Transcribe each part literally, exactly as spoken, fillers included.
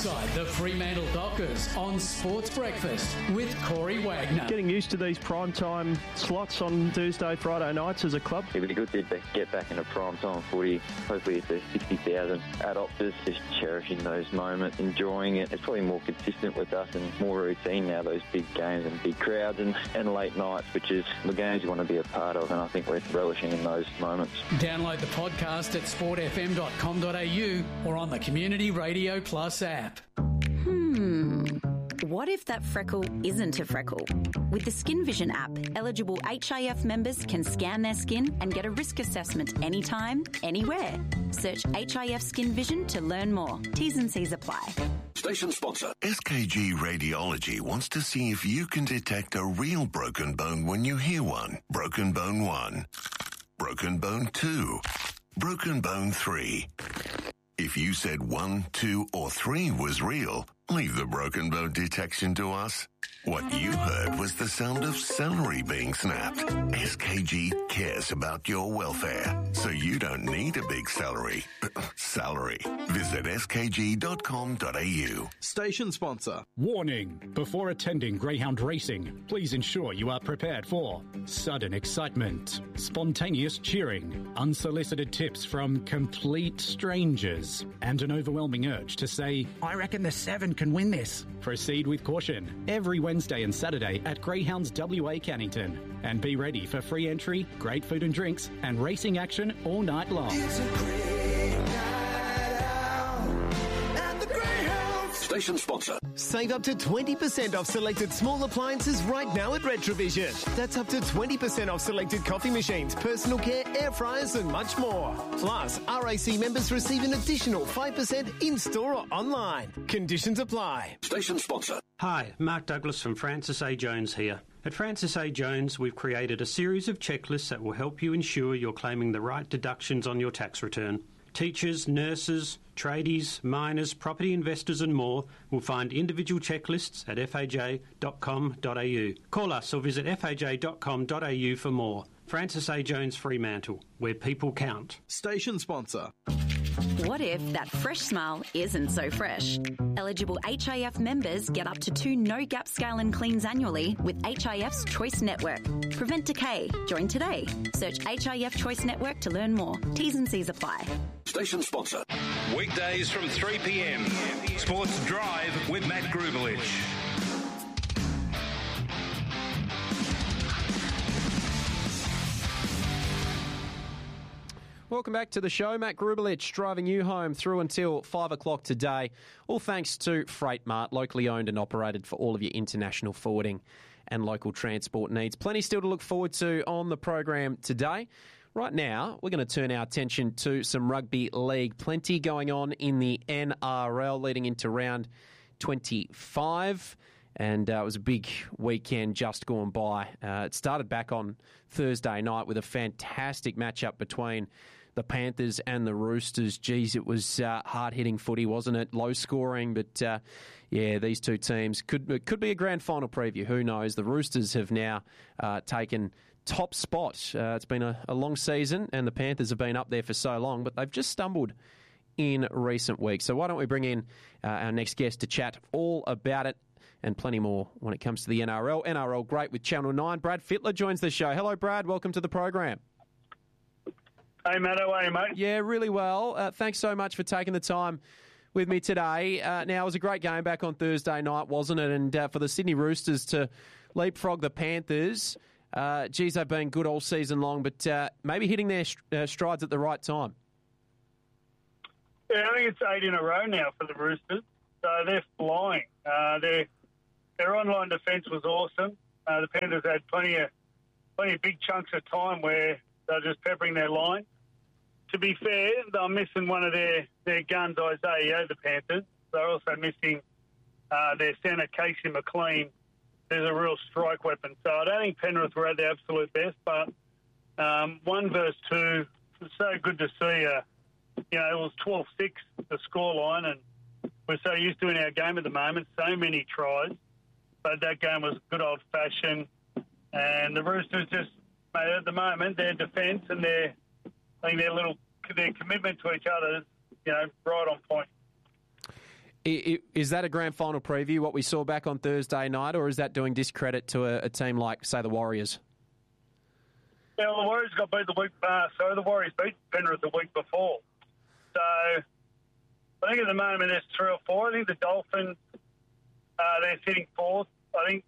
inside the Fremantle Dockers on Sports Breakfast with Corey Wagner. Getting used to these primetime slots on Thursday, Friday nights as a club. It'd be good to get back into primetime footy. Hopefully it's the sixty thousand adopters, just cherishing those moments, enjoying it. It's probably more consistent with us and more routine now, those big games and big crowds and, and late nights, which is the games you want to be a part of, and I think we're relishing in those moments. Download the podcast at sport f m dot com dot a u or on the Community Radio Plus app. Hmm. What if that freckle isn't a freckle? With the Skin Vision app, eligible H I F members can scan their skin and get a risk assessment anytime, anywhere. Search H I F Skin Vision to learn more. T's and C's apply. Station sponsor. S K G Radiology wants to see if you can detect a real broken bone when you hear one. Broken bone one. Broken bone two. Broken bone three. If you said one, two, or three was real, leave the broken bone detection to us. What you heard was the sound of celery being snapped. S K G cares about your welfare, so you don't need a big celery. Salary. Visit s k g dot com dot a u. Station sponsor. Warning. Before attending greyhound racing, please ensure you are prepared for sudden excitement, spontaneous cheering, unsolicited tips from complete strangers, and an overwhelming urge to say, I reckon the seven can win this. Proceed with caution. Every Wednesday and Saturday at Greyhounds W A Cannington. And be ready for free entry, great food and drinks, and racing action all night long. It's a great night out at the Greyhounds. Station sponsor. Save up to twenty percent off selected small appliances right now at Retrovision. That's up to twenty percent off selected coffee machines, personal care, air fryers and much more. Plus, R A C members receive an additional five percent in-store or online. Conditions apply. Station sponsor. Hi, Mark Douglas from Francis A. Jones here. At Francis A. Jones, we've created a series of checklists that will help you ensure you're claiming the right deductions on your tax return. Teachers, nurses, tradies, miners, property investors and more will find individual checklists at f a j dot com dot a u. Call us or visit f a j dot com dot a u for more. Francis A. Jones Fremantle, where people count. Station sponsor. What if that fresh smile isn't so fresh? Eligible H I F members get up to two no-gap scale and cleans annually with H I F's Choice Network. Prevent decay. Join today. Search H I F Choice Network to learn more. T's and C's apply. Station sponsor. Weekdays from three p m. Sports Drive with Matt Grubelich. Welcome back to the show. Matt Grubelich driving you home through until five o'clock today. All thanks to Freight Mart, locally owned and operated for all of your international forwarding and local transport needs. Plenty still to look forward to on the program today. Right now, we're going to turn our attention to some rugby league. Plenty going on in the N R L leading into round twenty-five. And uh, it was a big weekend just gone by. Uh, it started back on Thursday night with a fantastic matchup between the Panthers and the Roosters. Geez, it was uh, hard-hitting footy, wasn't it? Low scoring, but uh, yeah, these two teams could it could be a grand final preview. Who knows? The Roosters have now uh, taken top spot. Uh, it's been a, a long season, and the Panthers have been up there for so long, but they've just stumbled in recent weeks. So why don't we bring in uh, our next guest to chat all about it and plenty more when it comes to the N R L. N R L Great with Channel nine. Brad Fittler joins the show. Hello, Brad. Welcome to the program. Hey, Matt. How are you, mate? Yeah, really well. Uh, thanks so much for taking the time with me today. Uh, now, it was a great game back on Thursday night, wasn't it? And uh, for the Sydney Roosters to leapfrog the Panthers, uh, geez, they've been good all season long, but uh, maybe hitting their uh, strides at the right time. Yeah, I think it's eight in a row now for the Roosters. So they're flying. Uh, their their online defence was awesome. Uh, the Panthers had plenty of plenty of big chunks of time where they're just peppering their line. To be fair, they're missing one of their, their guns, Isaiah, the Panthers. They're also missing uh, their centre, Casey McLean. There's a real strike weapon. So I don't think Penrith were at their absolute best, but um, one versus two, it's so good to see. Uh, you know, it was twelve six, the scoreline, and we're so used to in our game at the moment, so many tries. But that game was good old-fashioned. And the Roosters just, mate, at the moment, their defence and their, I think their little, their commitment to each other is, you know, right on point. I- I- Is that a grand final preview, what we saw back on Thursday night, or is that doing discredit to a, a team like, say, the Warriors? Yeah, well, the Warriors got beat the week uh, so the Warriors beat Penrith the week before. So I think at the moment there's three or four. I think the Dolphins, uh, they're sitting fourth. I think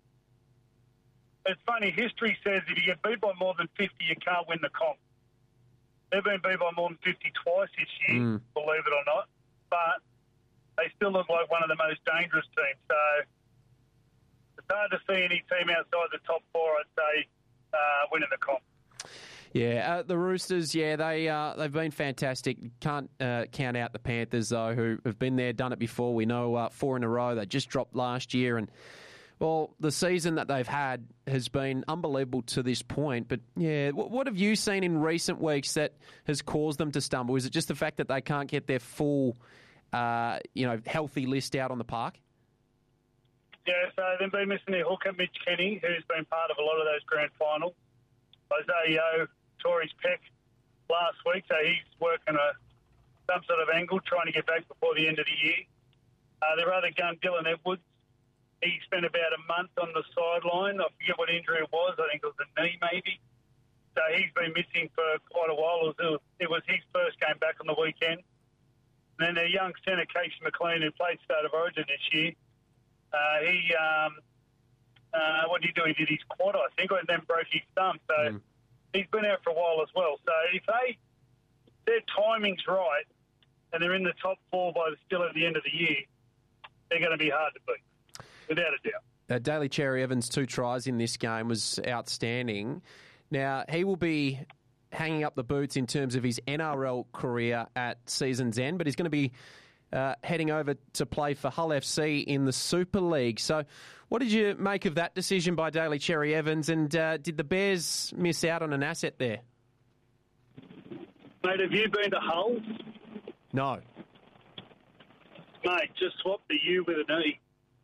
it's funny, history says if you get beat by more than fifty, you can't win the comp. They've been beat by more than fifty twice this year, mm. believe it or not. But they still look like one of the most dangerous teams. So it's hard to see any team outside the top four, I'd say, uh, winning the comp. Yeah, uh, the Roosters, yeah, they, uh, they've been fantastic. Can't uh, count out the Panthers, though, who have been there, done it before. We know uh, four in a row. They just dropped last year. And, well, the season that they've had has been unbelievable to this point. But, yeah, what, what have you seen in recent weeks that has caused them to stumble? Is it just the fact that they can't get their full, uh, you know, healthy list out on the park? Yeah, so they've been missing their hooker, Mitch Kenny, who's been part of a lot of those grand finals. Isaiah Yeo tore his pec last week, so he's working a, some sort of angle, trying to get back before the end of the year. Uh, their other gun, Dylan Edwards, he spent about a month on the sideline. I forget what injury it was. I think it was a knee, maybe. So he's been missing for quite a while. It was, it was his first game back on the weekend. And then their young centre, Casey McLean, who played State of Origin this year, uh, he, um, uh, what did he do? He did his quad, I think, and then broke his thumb. So mm. he's been out for a while as well. So if they, their timing's right and they're in the top four by the, still at the end of the year, they're going to be hard to beat, without a doubt. Uh, Daly Cherry Evans' two tries in this game was outstanding. Now, he will be hanging up the boots in terms of his N R L career at season's end, but he's going to be uh, heading over to play for Hull F C in the Super League. So what did you make of that decision by Daly Cherry Evans, and uh, did the Bears miss out on an asset there? Mate, have you been to Hull? No. Mate, just swap the U with an E.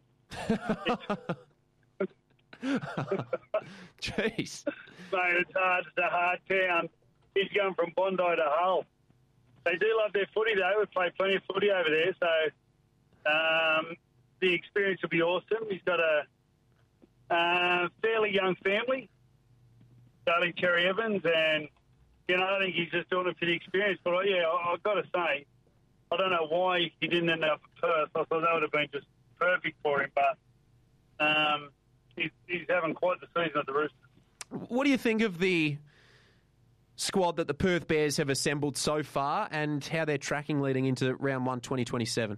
Jeez. Mate, it's hard. It's a hard town. He's going from Bondi to Hull. They do love their footy, though. We play plenty of footy over there, so um, the experience will be awesome. He's got a uh, fairly young family, Daly Cherry Evans, and, you know, I think he's just doing it for the experience. But, yeah, I, I've got to say, I don't know why he didn't end up at Perth. I thought that would have been just perfect for him, but um, he's, he's having quite the season at the Roosters. What do you think of the squad that the Perth Bears have assembled so far and how they're tracking leading into round one twenty twenty-seven?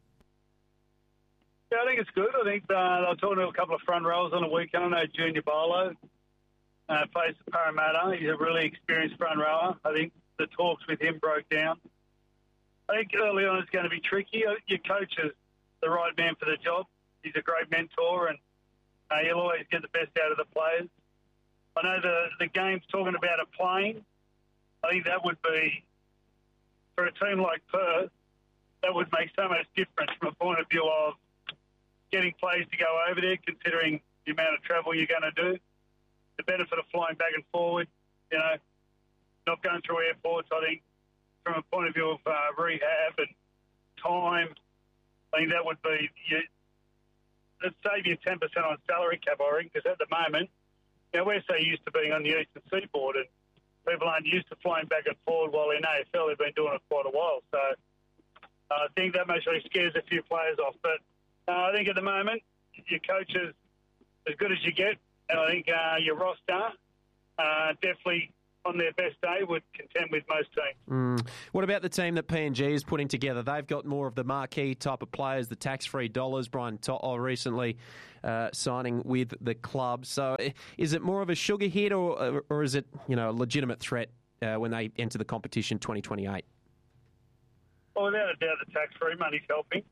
Yeah, I think it's good. I think uh, I was talking to a couple of front rows on the weekend. I know Junior Barlow uh, plays for Parramatta. He's a really experienced front rower. I think the talks with him broke down. I think early on it's going to be tricky. Your coach is the right man for the job. He's a great mentor, and uh, he'll always get the best out of the players. I know the, the game's talking about a plane. I think that would be, for a team like Perth, that would make so much difference from a point of view of getting players to go over there, considering the amount of travel you're going to do. The benefit of flying back and forward, you know, not going through airports, I think, from a point of view of uh, rehab and time, I think that would be, you, it'd save you ten percent on salary cap, I think, because at the moment, you know, we're so used to being on the eastern seaboard, and people aren't used to flying back and forward, while in A F L they've been doing it quite a while. So uh, I think that actually scares a few players off. But uh, I think at the moment, your coach is as good as you get, and I think uh, your roster uh, definitely on their best day would contend with most teams. Mm. What about the team that P N G is putting together? They've got more of the marquee type of players, the tax-free dollars. Brian To'o recently uh, signing with the club. So is it more of a sugar hit, or or is it, you know, a legitimate threat uh, when they enter the competition twenty twenty-eight? Well, without a doubt, the tax-free money's helping.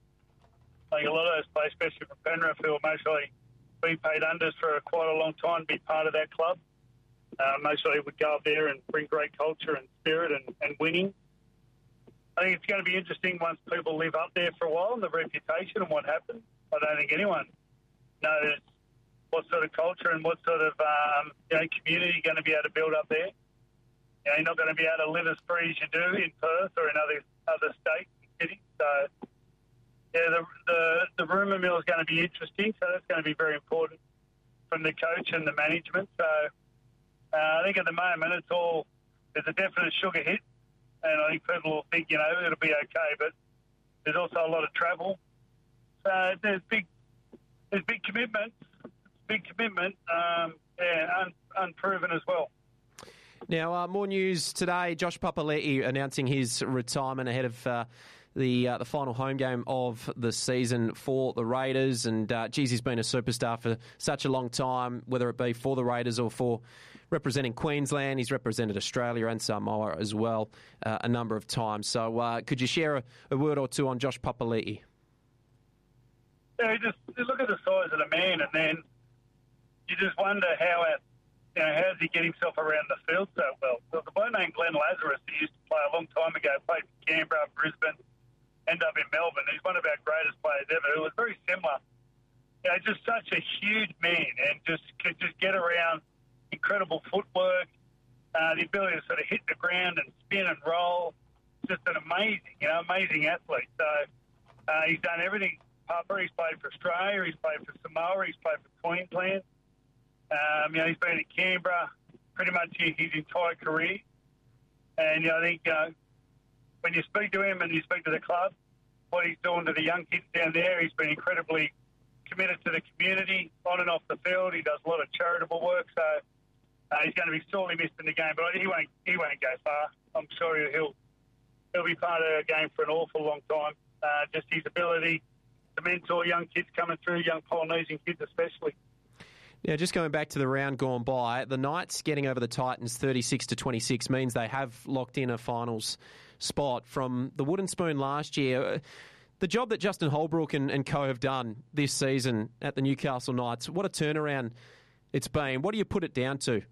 I think a lot of those players, especially from Penrith, who will mostly be paid unders for quite a long time, be part of that club. Uh, mostly would go up there and bring great culture and spirit and, and winning. I think it's going to be interesting once people live up there for a while and the reputation and what happens. I don't think anyone knows what sort of culture and what sort of um, you know, community you're going to be able to build up there. You know, you're not going to be able to live as free as you do in Perth or in other other states and cities. So the the, the rumour mill is going to be interesting, so that's going to be very important from the coach and the management. So uh, I think at the moment it's all, there's a definite sugar hit, and I think people will think, you know, it'll be okay, but there's also a lot of travel. So there's big, there's big commitment, big commitment, um, yeah, un, unproven as well. Now, uh, more news today. Josh Papali'i announcing his retirement ahead of uh, the uh, the final home game of the season for the Raiders. And, uh, geez, he's been a superstar for such a long time, whether it be for the Raiders or for representing Queensland. He's represented Australia and Samoa as well uh, a number of times. So uh, could you share a, a word or two on Josh Papali'i? Yeah, you just you look at the size of the man, and then you just wonder how it, you know, how does he get himself around the field so well? Well, the boy named Glenn Lazarus, who used to play a long time ago, played for Canberra, Brisbane, ended up in Melbourne. He's one of our greatest players ever. It was very similar. You know, just such a huge man, and just could just get around, incredible footwork, uh, the ability to sort of hit the ground and spin and roll. Just an amazing, you know, amazing athlete. So uh, he's done everything. Papa, he's played for Australia, he's played for Samoa, he's played for Queensland. Um, you know, he's been in Canberra pretty much his, his entire career. And, you know, I think uh, when you speak to him and you speak to the club, what he's doing to the young kids down there, he's been incredibly committed to the community, on and off the field. He does a lot of charitable work, so uh, he's going to be sorely missed in the game. But he won't, he won't go far. I'm sure he'll, he'll be part of our game for an awful long time. Uh, just his ability to mentor young kids coming through, young Polynesian kids especially. Yeah, just going back to the round gone by, the Knights getting over the Titans thirty-six to twenty-six means they have locked in a finals spot from the wooden spoon last year. The job that Justin Holbrook and, and co have done this season at the Newcastle Knights, what a turnaround it's been. What do you put it down to?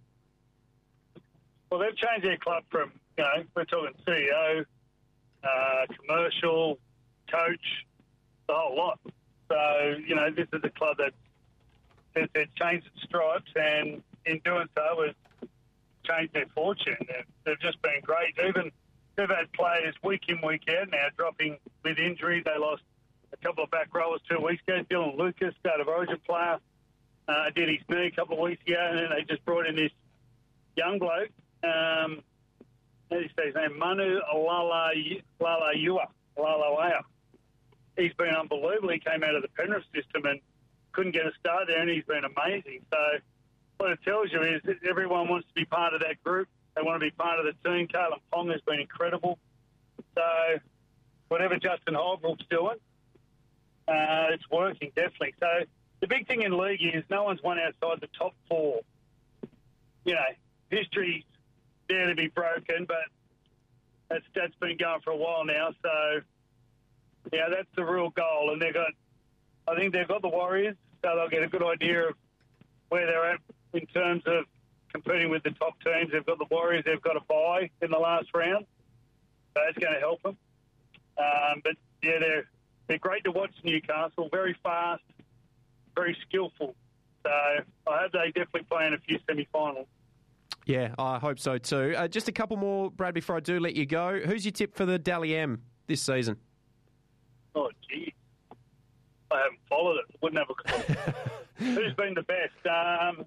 Well, they've changed their club from, you know, we're talking C E O, uh, commercial, coach, the whole lot. So, you know, this is a club that They've, they've changed its stripes, and in doing so, has changed their fortune. They've, they've just been great. Even they've had players week in, week out now dropping with injury. They lost a couple of back rowers two weeks ago. Dylan Lucas, State of Origin player, uh, did his knee a couple of weeks ago, and then they just brought in this young bloke. Um, how do you say his name? Manu Lala Lalaiua. Lalaiua. He's been unbelievable. He came out of the Penrith system and couldn't get a start there, and he's been amazing. So what it tells you is that everyone wants to be part of that group. They want to be part of the team. Kalen Pong has been incredible. So whatever Justin Holbrook's doing, uh, it's working, definitely. So the big thing in league is no one's won outside the top four. You know, history's there to be broken, but that's, that's been going for a while now. So, yeah, that's the real goal. And they've got I think they've got the Warriors, so they'll get a good idea of where they're at in terms of competing with the top teams. They've got the Warriors. They've got a bye in the last round, so that's going to help them. Um, but, yeah, they're, they're great to watch, Newcastle. Very fast, very skillful. So I hope they definitely play in a few semi-finals. Yeah, I hope so too. Uh, just a couple more, Brad, before I do let you go. Who's your tip for the Dally M this season? Oh, gee. I haven't followed it. Wouldn't have a clue. Who's been the best? Um,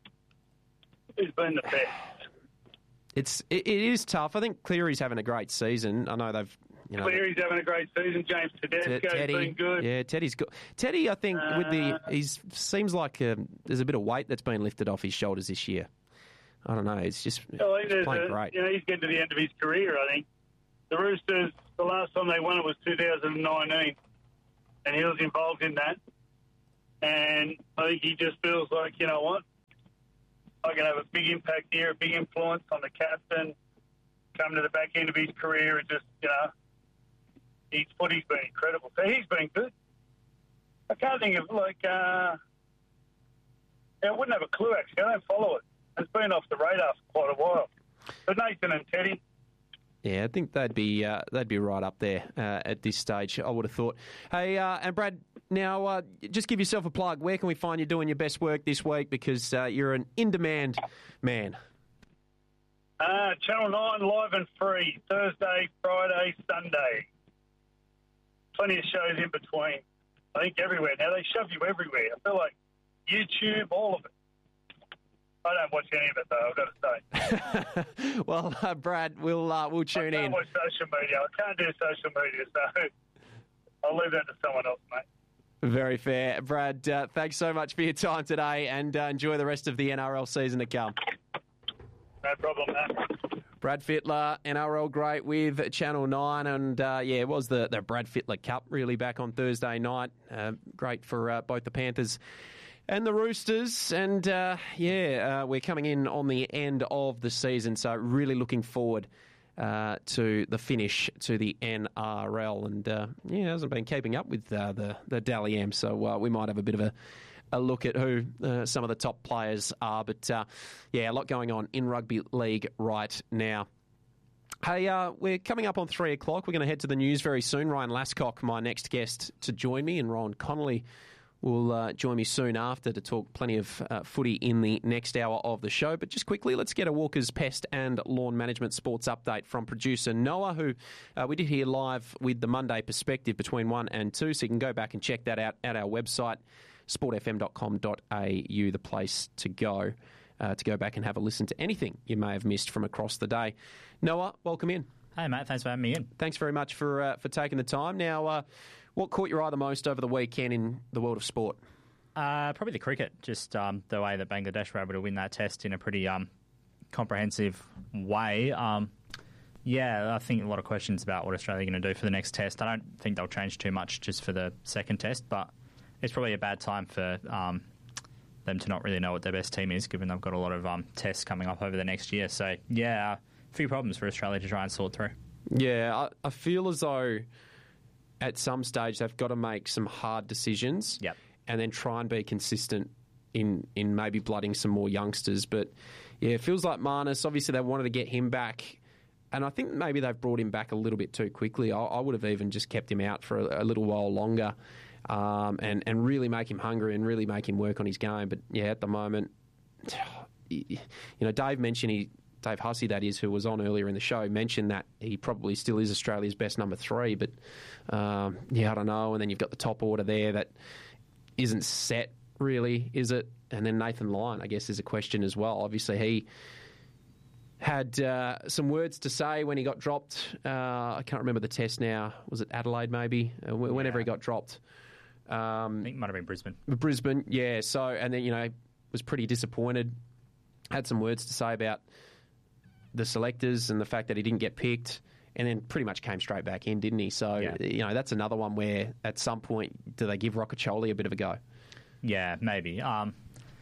who's been the best? It's it, it is tough. I think Cleary's having a great season. I know they've. You know, Cleary's having a great season. James Tedesco's Teddy, been good. Yeah, Teddy's good. Teddy, I think, uh, with the he's seems like um, there's a bit of weight that's been lifted off his shoulders this year. I don't know. It's just I think he's playing a, great. You know, he's getting to the end of his career. I think the Roosters. The last time they won it was two thousand nineteen. And he was involved in that. And I think he just feels like, you know what, I can have a big impact here, a big influence on the captain, come to the back end of his career and just, you know, his footy's been incredible. So he's been good. I can't think of, like, uh, I wouldn't have a clue, actually. I don't follow it. It's been off the radar for quite a while. But Nathan and Teddy, yeah, I think they'd be uh, they'd be right up there uh, at this stage, I would have thought. Hey, uh, and Brad, now uh, just give yourself a plug. Where can we find you doing your best work this week? Because uh, you're an in-demand man. Uh, Channel nine, live and free, Thursday, Friday, Sunday. plenty of shows in between. I think everywhere. Now, they shove you everywhere. I feel like YouTube, all of it. I don't watch any of it, though, I've got to say. Well, uh, Brad, we'll uh, we'll tune I don't in. watch social media. I can't do social media, so I'll leave that to someone else, mate. Very fair. Brad, uh, thanks so much for your time today, and uh, enjoy the rest of the N R L season to come. No problem, man. Brad Fittler, N R L great with Channel nine, and uh, yeah, it was the, the Brad Fittler Cup really back on Thursday night. Uh, great for uh, both the Panthers and the Roosters, and uh, yeah, uh, we're coming in on the end of the season, so really looking forward uh, to the finish to the N R L, and uh, yeah, hasn't been keeping up with uh, the the Dally M, so uh, we might have a bit of a, a look at who uh, some of the top players are, but uh, yeah, a lot going on in rugby league right now. Hey, uh, we're coming up on three o'clock. We're going to head to the news very soon. Ryan Lascock, my next guest to join me, and Ron Connolly will uh, join me soon after to talk plenty of uh, footy in the next hour of the show. But just quickly, let's get a Walker's Pest and Lawn Management Sports update from producer Noah, who uh, we did hear live with the Monday Perspective between one and two, so you can go back and check that out at our website, sport f m dot com dot a u, the place to go, uh, to go back and have a listen to anything you may have missed from across the day. Noah, welcome in. Hey, mate, thanks for having me in. Thanks very much for uh, for taking the time. Now, uh, what caught your eye the most over the weekend in the world of sport? Uh, probably the cricket, just um, the way that Bangladesh were able to win that test in a pretty um, comprehensive way. Um, yeah, I think a lot of questions about what Australia are going to do for the next test. I don't think they'll change too much just for the second test, but it's probably a bad time for um, them to not really know what their best team is, given they've got a lot of um, tests coming up over the next year. So, yeah, a few problems for Australia to try and sort through. Yeah, I, I feel as though at some stage they've got to make some hard decisions yep. and then try and be consistent in, in maybe blooding some more youngsters. But, yeah, it feels like Marnus, obviously they wanted to get him back, and I think maybe they've brought him back a little bit too quickly. I, I would have even just kept him out for a, a little while longer um, and, and really make him hungry and really make him work on his game. But, yeah, at the moment, you know, Dave mentioned he... Dave Hussey, that is, who was on earlier in the show, mentioned that he probably still is Australia's best number three. But, um, yeah, I don't know. And then you've got the top order there that isn't set, really, is it? And then Nathan Lyon, I guess, is a question as well. Obviously, he had uh, some words to say when he got dropped. Uh, I can't remember the test now. Was it Adelaide, maybe? Uh, whenever yeah. he got dropped. Um, I think it might have been Brisbane. Brisbane, yeah. So, and then, you know, was pretty disappointed. Had some words to say about the selectors and the fact that he didn't get picked, and then pretty much came straight back in, didn't he? So, yeah. you know, that's another one where at some point do they give Roccaccioli a bit of a go? Yeah, maybe. Um,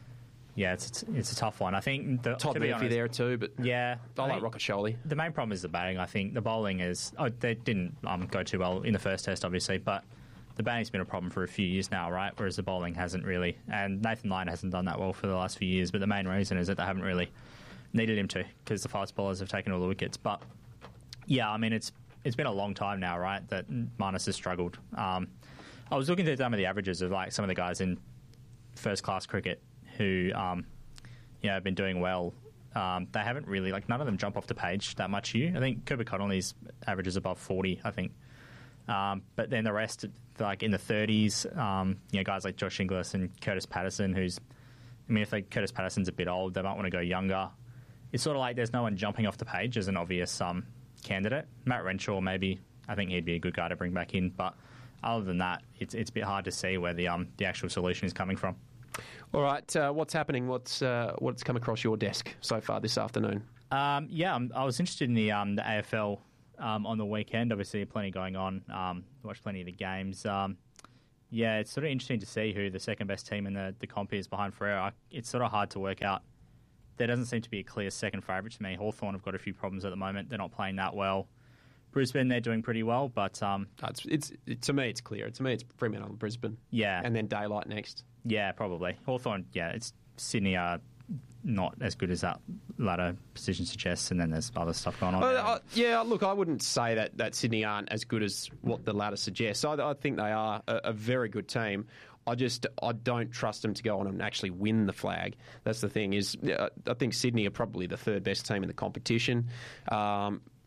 yeah, it's it's a tough one. I think the, Todd to Murphy be honest, there too, but yeah, I, I like Roccaccioli. The main problem is the batting. I think the bowling is oh, they didn't um, go too well in the first test, obviously, but the batting's been a problem for a few years now, right? Whereas the bowling hasn't really, and Nathan Lyon hasn't done that well for the last few years. But the main reason is that they haven't really needed him to, because the fast bowlers have taken all the wickets. But yeah, I mean, it's it's been a long time now, right, that Marnus has struggled. Um, I was looking through some of the averages of like some of the guys in first class cricket who um, you know have been doing well. Um, they haven't really, like, none of them jump off the page that much here. I think Cooper Connolly's average is above forty, I think. Um, but then the rest, like in the thirties, um, you know, guys like Josh Inglis and Curtis Patterson, who's, I mean, if they, Curtis Patterson's a bit old, they might want to go younger. It's sort of like there's no one jumping off the page as an obvious um, candidate. Matt Renshaw, maybe. I think he'd be a good guy to bring back in. But other than that, it's it's a bit hard to see where the um the actual solution is coming from. All right, uh, what's happening? What's uh, what's come across your desk so far this afternoon? Um, yeah, I'm, I was interested in the um, the A F L um, on the weekend. Obviously, plenty going on. Um, watched plenty of the games. Um, yeah, it's sort of interesting to see who the second best team in the, the comp is behind Freo. I, it's sort of hard to work out. There doesn't seem to be a clear second favourite to me. Hawthorn have got a few problems at the moment. They're not playing that well. Brisbane, they're doing pretty well, but um, it's, it's it, to me it's clear. To me, it's Fremantle, Brisbane, yeah, and then Daylight next. Yeah, probably Hawthorn. Yeah, it's Sydney are not as good as that latter position suggests, and then there's other stuff going on. Uh, uh, yeah, look, I wouldn't say that, that Sydney aren't as good as what the latter suggests. I, I think they are a, a very good team. I just I don't trust them to go on and actually win the flag. That's the thing. Is uh, I think Sydney are probably the third best team in the competition. Um,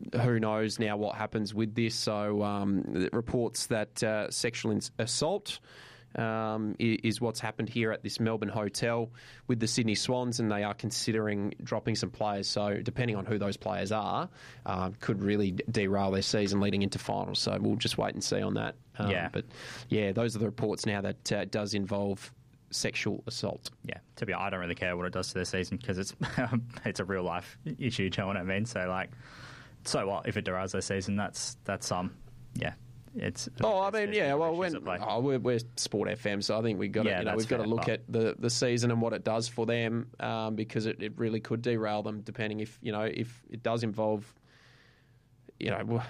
who knows now what happens with this? So um, it reports that uh, sexual assault um, is what's happened here at this Melbourne hotel with the Sydney Swans, and they are considering dropping some players. So depending on who those players are, uh, could really derail their season leading into finals. So we'll just wait and see on that. Um, yeah. But yeah, those are the reports now that uh, does involve sexual assault. Yeah, to be honest, I don't really care what it does to their season because it's it's a real life issue. Do you know what I mean? So like, so what if it derails their season? That's that's um yeah. It's oh, I it's, mean, it's yeah. Well, when oh, we're, we're Sport F M, so I think we've got yeah, to, you know, we've got to look at the, the season and what it does for them, um, because it, it really could derail them. Depending if you know if it does involve, you know,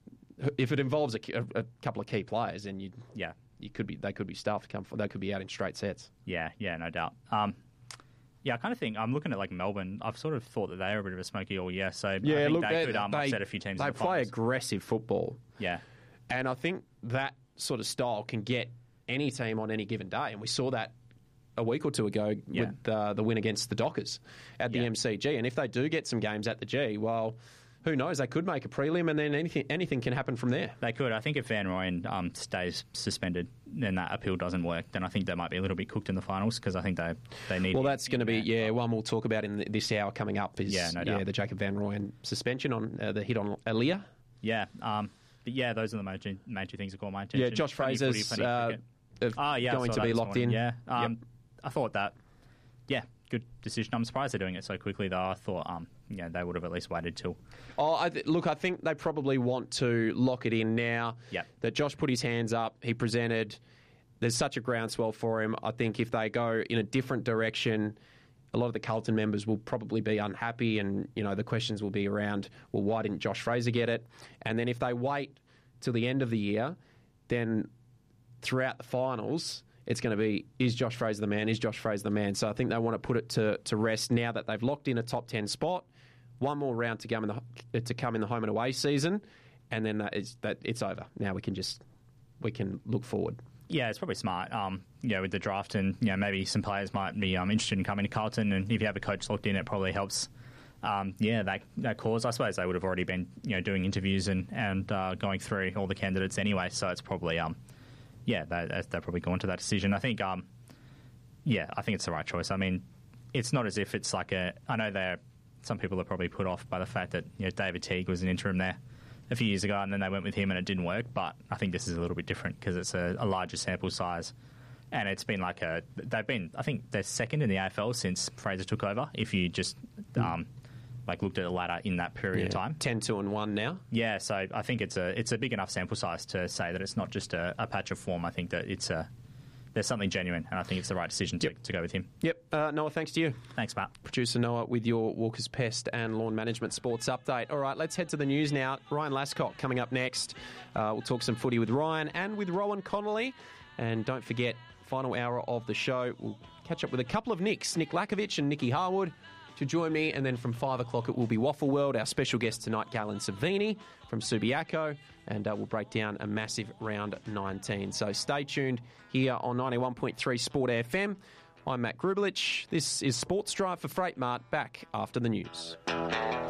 if it involves a, a, a couple of key players, then you yeah. You could be, they could be stuffed. Come, they could be out in straight sets. Yeah, yeah, no doubt. Um, yeah, I kind of think I'm looking at like Melbourne. I've sort of thought that they are a bit of a smoky all year, so yeah, I think look, they, they could um, they, upset a few teams. They in the play finals. aggressive football. Yeah, and I think that sort of style can get any team on any given day, and we saw that a week or two ago yeah. with uh, the win against the Dockers at the yeah. M C G. And if they do get some games at the G, well, who knows? They could make a prelim, and then anything anything can happen from there. They could. I think if Van Rooyen um, stays suspended, then that appeal doesn't work. Then I think they might be a little bit cooked in the finals because I think they they need. Well, that's going to be yeah one we'll talk about in this hour coming up. Is yeah, no yeah doubt. the Jacob Van Rooyen suspension on uh, the hit on Aaliyah. Yeah, um, but yeah, those are the major major things that caught my attention. Yeah, Josh Plenty Fraser's footy, plenty uh, oh, yeah, going to be locked morning. in. Yeah, um, yep. I thought that. Yeah, good decision. I'm surprised they're doing it so quickly, though. I thought, um, yeah, they would have at least waited till. Oh, I th- look, I think they probably want to lock it in now. Yeah. That Josh put his hands up, he presented. There's such a groundswell for him. I think if they go in a different direction, a lot of the Carlton members will probably be unhappy, and you know the questions will be around, well, why didn't Josh Fraser get it? And then if they wait till the end of the year, then throughout the finals, it's going to be, is Josh Fraser the man? Is Josh Fraser the man? So I think they want to put it to, to rest now that they've locked in a top ten spot. One more round to come in the to come in the home and away season, and then that is, that it's over. Now we can just we can look forward. Yeah, it's probably smart. Um, you know, with the draft, and you know, maybe some players might be um, interested in coming to Carlton, and if you have a coach locked in, it probably helps. Um, yeah, that that cause. I suppose they would have already been you know doing interviews and and uh, going through all the candidates anyway. So it's probably um. Yeah, they, they're probably going to that decision. I think, um, yeah, I think it's the right choice. I mean, it's not as if it's like a. I know there, some people are probably put off by the fact that you know David Teague was an interim there a few years ago, and then they went with him and it didn't work. But I think this is a little bit different because it's a, a larger sample size, and it's been like a. They've been, I think, they're second in the A F L since Fraser took over. If you just. Um, Like looked at the ladder in that period yeah, of time, ten, two, and one now. Yeah, so I think it's a it's a big enough sample size to say that it's not just a, a patch of form. I think that it's a there's something genuine, and I think it's the right decision to, yep. to go with him. Yep, uh, Noah, thanks to you. Thanks, Matt. Producer Noah with your Walker's Pest and Lawn Management Sports Update. All right, let's head to the news now. Ryan Lascott coming up next. Uh, we'll talk some footy with Ryan and with Rowan Connolly, and don't forget, final hour of the show, we'll catch up with a couple of Nicks, Nick Lakovic and Nicky Harwood, to join me, and then from five o'clock it will be Waffle World. Our special guest tonight, Galen Savini from Subiaco, and uh, we'll break down a massive round nineteen. So stay tuned here on ninety-one point three Sport F M. I'm Matt Grubelich. This is Sports Drive for Freight Mart, back after the news.